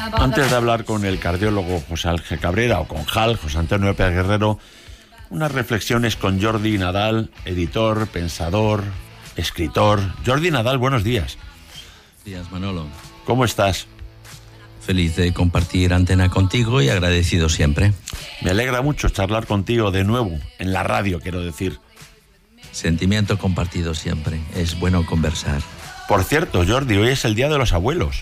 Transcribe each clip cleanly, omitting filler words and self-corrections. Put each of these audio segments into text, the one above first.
Antes de hablar con el cardiólogo José Ángel Cabrera o con José Antonio López Guerrero, unas reflexiones con Jordi Nadal, editor, pensador, escritor. Jordi Nadal, buenos días. Buenos días, Manolo. ¿Cómo estás? Feliz de compartir antena contigo y agradecido siempre. Me alegra mucho charlar contigo de nuevo, en la radio, quiero decir. Sentimiento compartido siempre. Es bueno conversar. Por cierto, Jordi, hoy es el Día de los Abuelos.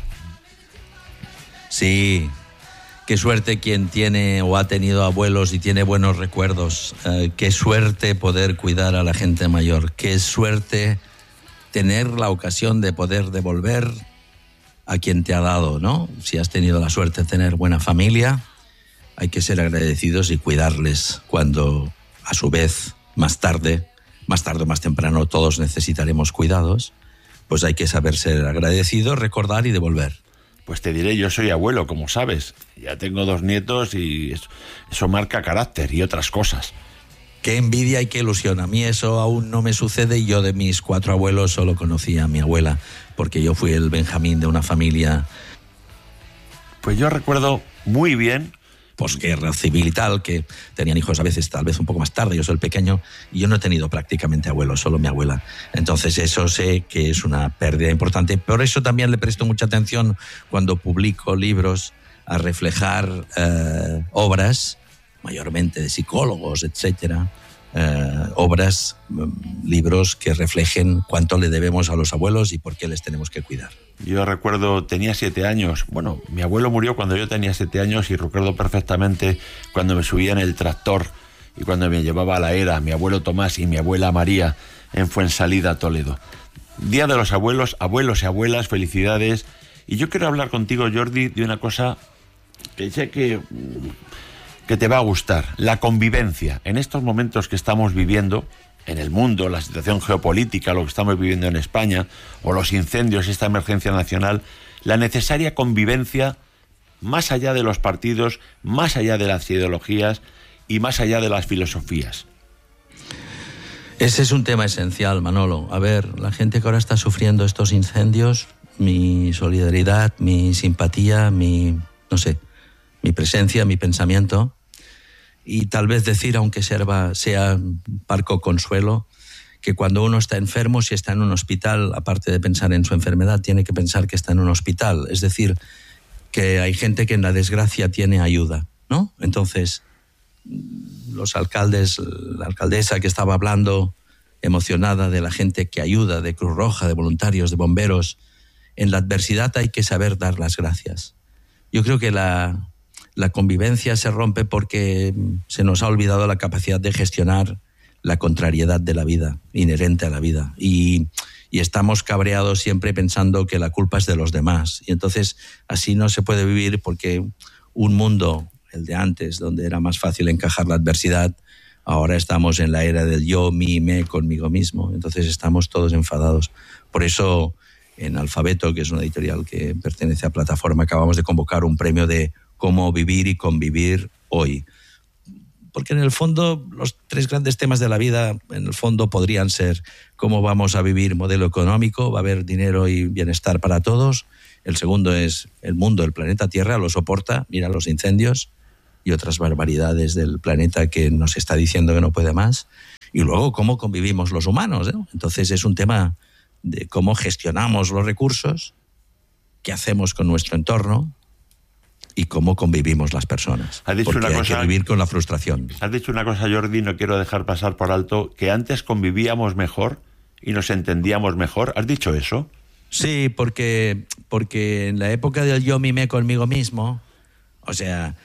Sí, qué suerte quien tiene o ha tenido abuelos y tiene buenos recuerdos. Qué suerte poder cuidar a la gente mayor. Qué suerte tener la ocasión de poder devolver a quien te ha dado, ¿no? Si has tenido la suerte de tener buena familia, hay que ser agradecidos y cuidarles cuando, a su vez, más tarde o más temprano, todos necesitaremos cuidados. Pues hay que saber ser agradecidos, recordar y devolver. Pues te diré, yo soy abuelo, como sabes. Ya tengo 2 nietos y eso marca carácter y otras cosas. Qué envidia y qué ilusión. A mí eso aún no me sucede y yo de mis 4 abuelos solo conocí a mi abuela, porque yo fui el Benjamín de una familia. Pues yo recuerdo muy bien, posguerra civil y tal, que tenían hijos a veces, tal vez un poco más tarde. Yo soy el pequeño y yo no he tenido prácticamente abuelos, solo mi abuela. Entonces eso sé que es una pérdida importante. Por eso también le presto mucha atención cuando publico libros a reflejar obras, mayormente de psicólogos, etcétera, libros que reflejen cuánto le debemos a los abuelos y por qué les tenemos que cuidar. Yo recuerdo, tenía 7 años. Bueno, mi abuelo murió cuando yo tenía 7 años y recuerdo perfectamente cuando me subía en el tractor y cuando me llevaba a la era mi abuelo Tomás y mi abuela María en Fuensalida, Toledo. Día de los abuelos, abuelos y abuelas, felicidades. Y yo quiero hablar contigo, Jordi, de una cosa que sé que te va a gustar, la convivencia. En estos momentos que estamos viviendo en el mundo, la situación geopolítica, lo que estamos viviendo en España, o los incendios, esta emergencia nacional, la necesaria convivencia más allá de los partidos, más allá de las ideologías y más allá de las filosofías. Ese es un tema esencial, Manolo. A ver, la gente que ahora está sufriendo estos incendios, mi solidaridad, mi simpatía, mi presencia, mi pensamiento. Y tal vez decir, aunque sea parco consuelo, que cuando uno está enfermo, si está en un hospital, aparte de pensar en su enfermedad, tiene que pensar que está en un hospital. Es decir, que hay gente que en la desgracia tiene ayuda, ¿no? Entonces, los alcaldes, la alcaldesa que estaba hablando emocionada de la gente que ayuda, de Cruz Roja, de voluntarios, de bomberos, en la adversidad hay que saber dar las gracias. Yo creo que la convivencia se rompe porque se nos ha olvidado la capacidad de gestionar la contrariedad de la vida, inherente a la vida. Y estamos cabreados siempre pensando que la culpa es de los demás. Y entonces así no se puede vivir, porque un mundo, el de antes, donde era más fácil encajar la adversidad, ahora estamos en la era del yo, mí, me, conmigo mismo. Entonces estamos todos enfadados. Por eso en Alfabeto, que es una editorial que pertenece a Plataforma, acabamos de convocar un premio de cómo vivir y convivir hoy. Porque en el fondo los 3 grandes temas de la vida, en el fondo podrían ser cómo vamos a vivir modelo económico, va a haber dinero y bienestar para todos. El segundo es el mundo, el planeta Tierra lo soporta, mira los incendios y otras barbaridades del planeta que nos está diciendo que no puede más. Y luego cómo convivimos los humanos, ¿no? Entonces es un tema de cómo gestionamos los recursos, qué hacemos con nuestro entorno y cómo convivimos las personas. Has dicho porque una hay cosa, que vivir con la frustración. Has dicho una cosa, Jordi, no quiero dejar pasar por alto, que antes convivíamos mejor y nos entendíamos mejor. ¿Has dicho eso? Sí, porque en la época del yo mimé conmigo mismo, o sea,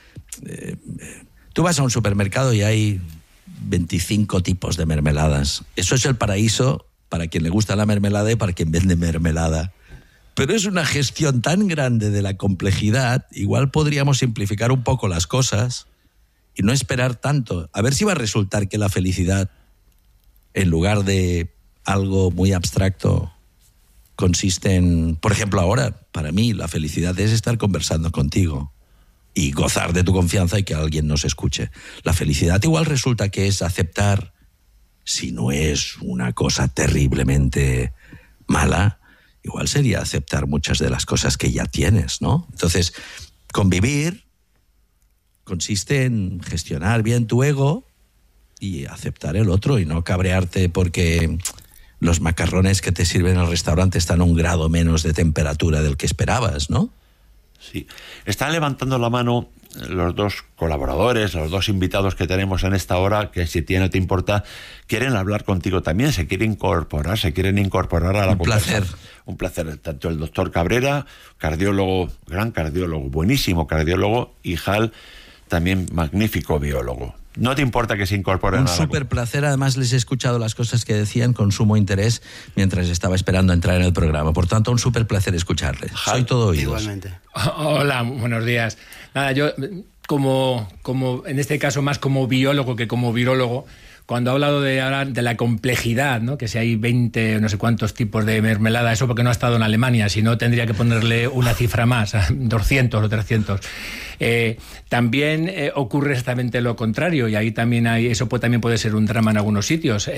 tú vas a un supermercado y hay 25 tipos de mermeladas. Eso es el paraíso para quien le gusta la mermelada y para quien vende mermelada. Pero es una gestión tan grande de la complejidad, igual podríamos simplificar un poco las cosas y no esperar tanto. A ver si va a resultar que la felicidad, en lugar de algo muy abstracto, consiste en, por ejemplo, ahora, para mí, la felicidad es estar conversando contigo y gozar de tu confianza y que alguien nos escuche. La felicidad igual resulta que es aceptar, si no es una cosa terriblemente mala, igual sería aceptar muchas de las cosas que ya tienes, ¿no? Entonces, convivir consiste en gestionar bien tu ego y aceptar el otro y no cabrearte porque los macarrones que te sirven en el restaurante están a 1 grado menos de temperatura del que esperabas, ¿no? Sí. Están levantando la mano los 2 colaboradores, los 2 invitados que tenemos en esta hora, que si no te importa, quieren hablar contigo también, se quieren incorporar a la conversación. Un placer. Tanto el doctor Cabrera, cardiólogo, gran cardiólogo, buenísimo cardiólogo, y Hal, también magnífico biólogo. ¿No te importa que se incorporen? Un súper placer, además les he escuchado las cosas que decían con sumo interés mientras estaba esperando entrar en el programa. Por tanto, un súper placer escucharles. Soy todo oídos. Igualmente. Hola, buenos días. Nada, yo como en este caso más como biólogo que como virólogo, cuando ha hablado de la complejidad, ¿no? Que si hay 20 o no sé cuántos tipos de mermelada, eso porque no ha estado en Alemania, si no tendría que ponerle una cifra más, 200 o 300. También ocurre exactamente lo contrario, y ahí también también puede ser un drama en algunos sitios.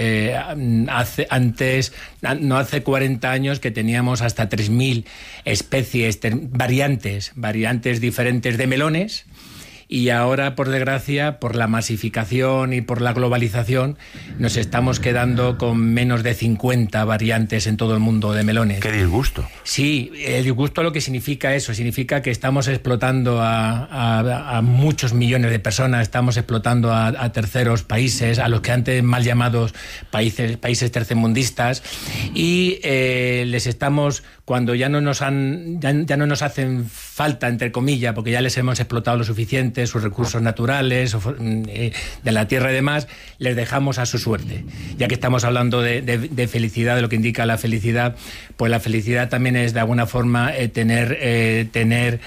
No hace 40 años que teníamos hasta 3.000 especies, variantes diferentes de melones. Y ahora, por desgracia, por la masificación y por la globalización, nos estamos quedando con menos de 50 variantes en todo el mundo de melones. ¡Qué disgusto! Sí, el disgusto lo que significa eso, significa que estamos explotando a muchos millones de personas, estamos explotando a terceros países, a los que antes mal llamados países tercermundistas, y les estamos, cuando ya no nos hacen falta, entre comillas, porque ya les hemos explotado lo suficiente, sus recursos naturales, de la tierra y demás, les dejamos a su suerte. Ya que estamos hablando de felicidad, de lo que indica la felicidad, pues la felicidad también es de alguna forma tener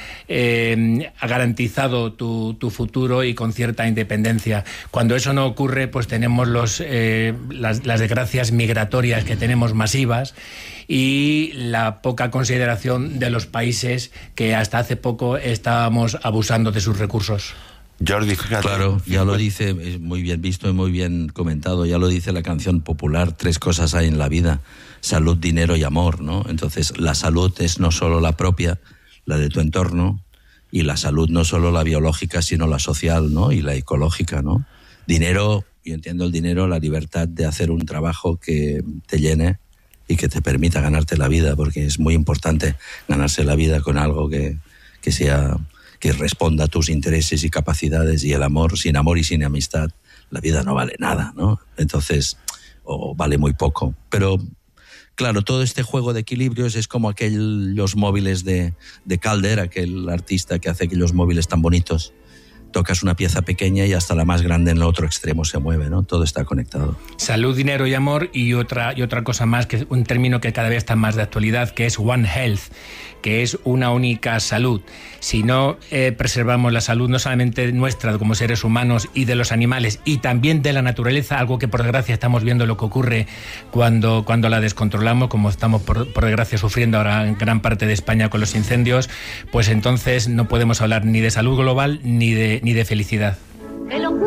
garantizado tu futuro y con cierta independencia. Cuando eso no ocurre, pues tenemos las desgracias migratorias que tenemos masivas y la poca consideración de los países que hasta hace poco estábamos abusando de sus recursos. Jordi, fíjate. Claro, ya lo dice, es muy bien visto y muy bien comentado, ya lo dice la canción popular, 3 cosas hay en la vida: salud, dinero y amor, ¿no? Entonces, la salud es no solo la propia, la de tu entorno, y la salud no solo la biológica, sino la social, ¿no? Y la ecológica, ¿no? Dinero, yo entiendo el dinero, la libertad de hacer un trabajo que te llene y que te permita ganarte la vida, porque es muy importante ganarse la vida con algo que responda a tus intereses y capacidades, y el amor, sin amor y sin amistad, la vida no vale nada, ¿no? Entonces, o vale muy poco. Pero, claro, todo este juego de equilibrios es como aquellos móviles de Calder, aquel artista que hace aquellos móviles tan bonitos. Tocas una pieza pequeña y hasta la más grande en el otro extremo se mueve, ¿no? Todo está conectado. Salud, dinero y amor, y otra cosa más, que es un término que cada vez está más de actualidad, que es One Health, que es una única salud. Si no preservamos la salud, no solamente nuestra como seres humanos y de los animales, y también de la naturaleza, algo que por desgracia estamos viendo lo que ocurre cuando la descontrolamos, como estamos por desgracia sufriendo ahora en gran parte de España con los incendios, pues entonces no podemos hablar ni de salud global ni de felicidad.